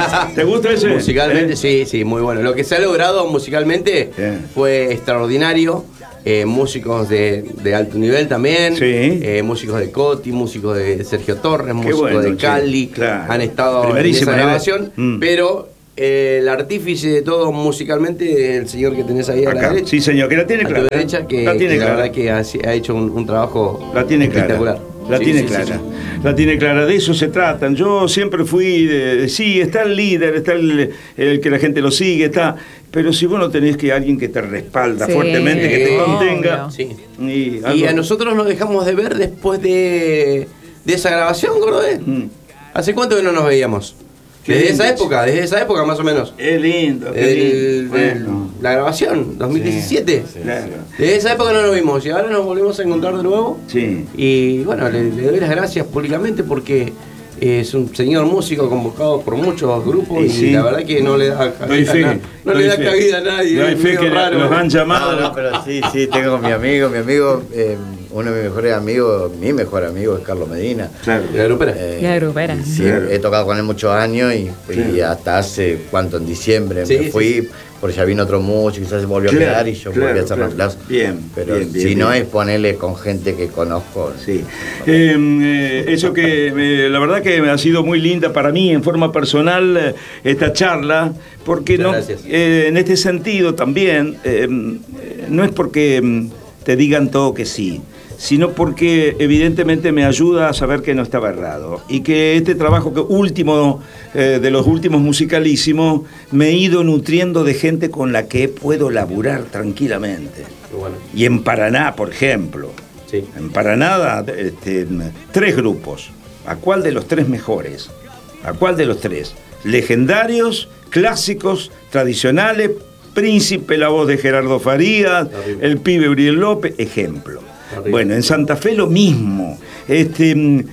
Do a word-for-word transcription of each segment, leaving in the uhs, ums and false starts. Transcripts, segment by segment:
¿Te gusta ese? Musicalmente, ¿Eh? sí, sí, muy bueno. Lo que se ha logrado musicalmente Bien. fue extraordinario. Eh, músicos de, de alto nivel también, Sí. eh, músicos de Coti, músicos de Sergio Torres, músicos bueno, de sí, Cali, claro. han estado en Primerísimo esa nivel. grabación, Mm. pero eh, el artífice de todo musicalmente, el señor que tenés ahí a Acá. la derecha, Sí, señor, que la tiene a tu clara. derecha, que, la tiene que la clara. verdad que ha, ha hecho un, un trabajo La tiene espectacular. clara. La Sí, tiene sí, clara. sí, sí. La tiene clara. De eso se tratan. Yo siempre fui de, de- sí, está el líder, está el, el que la gente lo sigue, está. Pero si vos no tenés que alguien que te respalda Sí, fuertemente, que te obvio. contenga. Sí. Y, Y algo- a nosotros nos dejamos de ver después de, de esa grabación, Gordé. Mm. ¿Hace cuánto que no nos veíamos? Qué Desde lindo. esa época, desde esa época más o menos. Es lindo, qué El- lindo. el- Bueno. la grabación, dos mil diecisiete. Claro. Desde esa época no nos vimos y ahora nos volvemos a encontrar de nuevo. Sí. Y bueno, le, le doy las gracias públicamente porque es un señor músico convocado por muchos grupos Y y, sí. la verdad que no le da No hay cabida, fe. a, na- no No le hay da fe. cabida a nadie. No hay es fe medio que raro. los han llamado. No, no, pero sí, sí, tengo mi amigo, mi amigo, eh, uno de mis mejores amigos, mi mejor amigo es Carlos Medina. Claro. La grupera. Eh, La grupera. y sí, Claro. he tocado con él muchos años y, y hasta hace, ¿cuánto? En diciembre Sí, me sí, fui, sí. porque ya vino otro músico, quizás se volvió Claro, a quedar y yo claro, volví a hacer claro. reemplazo. Bien, Pero bien, bien, si no bien. es ponerle con gente que conozco. Sí. Eh, eh, eso que eh, la verdad que ha sido muy linda para mí en forma personal eh, esta charla, porque Muchas no, gracias. eh, en este sentido también eh, eh, no es porque mm, te digan todo que sí, sino porque evidentemente me ayuda a saber que no estaba errado y que este trabajo que último eh, de los últimos musicalísimos me he ido nutriendo de gente con la que puedo laburar tranquilamente. Qué bueno. Y en Paraná, por ejemplo, Sí. en Paraná, este, tres grupos. ¿A cuál de los tres mejores? ¿A cuál de los tres? Legendarios, clásicos, tradicionales, Príncipe, la voz de Gerardo Farías, Arriba. el pibe Uriel López, ejemplo. Arriba. Bueno, en Santa Fe lo mismo. Este,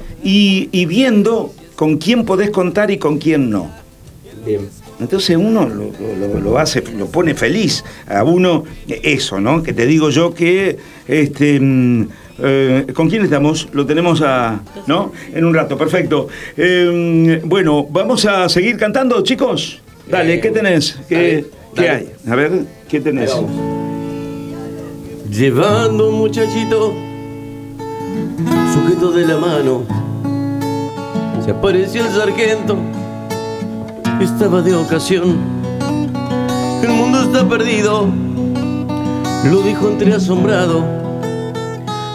y, y viendo con quién podés contar y con quién no. Bien. Entonces uno lo, lo- lo hace, lo pone feliz a uno, eso, ¿no? Que te digo yo que, este, mm, eh, ¿con quién estamos? Lo tenemos a, ¿no? En un rato, perfecto. Eh, bueno, vamos a seguir cantando, chicos. Dale, ¿qué tenés? ¿Qué, Dale, qué dale. hay? A ver, ¿qué tenés? Ahí vamos. Llevando un muchachito sujeto de la mano, se apareció el sargento, estaba de ocasión. El mundo está perdido, lo dijo entre asombrado.